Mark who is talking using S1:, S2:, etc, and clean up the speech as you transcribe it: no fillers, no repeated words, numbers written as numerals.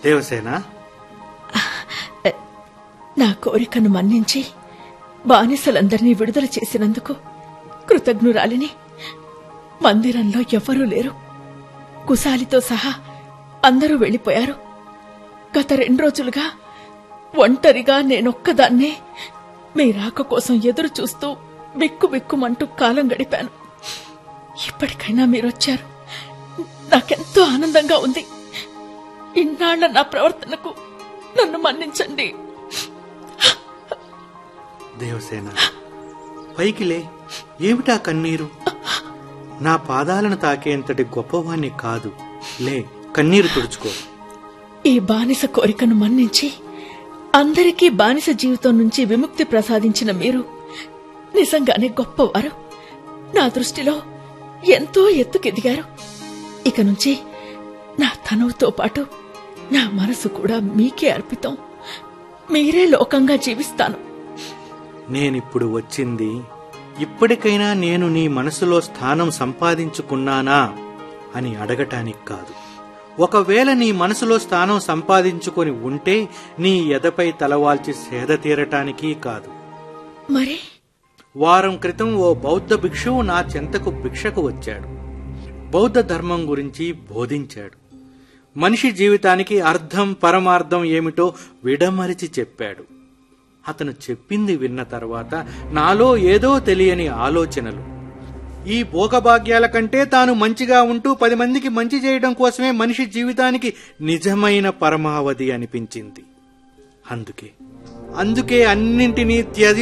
S1: దేవసేన,
S2: నా కోరికను మన్నించి బానిసలందరినీ విడుదల చేసినందుకు కృతజ్ఞురాలిని. మందిరంలో ఎవ్వరూ లేరు. కుశాలితో సహా అందరూ వెళ్లిపోయారు. గత 2 రోజులుగా ఒంటరిగా నేనొక్కదాన్నే మీ రాక కోసం ఎదురు చూస్తూ బిక్కుబిక్కుమంటూ కాలం గడిపాను. ఇప్పటికైనా మీరొచ్చారు. నాకెంతో ఆనందంగా ఉంది. ఇన్నాళ్ల నా ప్రవర్తనకు నన్ను మన్నించండి.
S1: దేవసేన, పైకిలే. ఏమిటా కన్నీరు? నా పాదాలను తాకేంతటి గొప్పవాణ్ణి కాదు. లే, కన్నీరు తుడుచుకో.
S2: ఈ బానిస కోరికను మన్నించి అందరికీ బానిస జీవితం నుంచి విముక్తి ప్రసాదించిన మీరు నిజంగానే గొప్పవారు. నా దృష్టిలో ఎంతో ఎత్తుకెదిగారు. ఇక నుంచి నా తనువుతో పాటు నా మనసు కూడా మీకే అర్పితం. మీరే లోకంగా జీవిస్తాను.
S1: నేనిప్పుడు వచ్చింది ఇప్పటికైనా నేను నీ మనసులో స్థానం సంపాదించుకున్నానా అని అడగటానికి కాదు. ఒకవేళ నీ మనసులో స్థానం సంపాదించుకొని ఉంటే నీ ఎదపై తలవాల్చి సేద తీరటానికి కాదు.
S2: మరి
S1: వారం క్రితం ఓ బౌద్ధ భిక్షువు నా చెంతకు భిక్షకు వచ్చాడు. బౌద్ధ ధర్మం గురించి బోధించాడు. మనిషి జీవితానికి అర్థం పరమార్థం ఏమిటో విడమరిచి చెప్పాడు. అతను చెప్పింది విన్న తర్వాత నాలో ఏదో తెలియని ఆలోచనలు. ఈ భోగభాగ్యాల కంటే తాను మంచిగా ఉంటూ 10 మందికి మంచి చేయడం కోసమే మనిషి జీవితానికి నిజమైన పరమావధి అనిపించింది. అందుకే అన్నింటినీ